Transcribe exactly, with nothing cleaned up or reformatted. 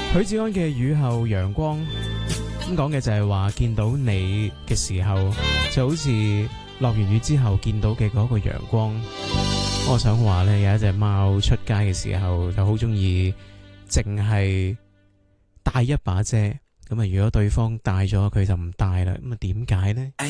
許志安嘅雨後陽光，咁講嘅就係話見到你嘅時候，就好似落完雨之後見到嘅嗰個陽光。我想話呢，有一隻貓出街嘅時候就好中意淨係帶一把遮，咁啊如果對方帶咗佢就唔帶啦，咁啊點解呢？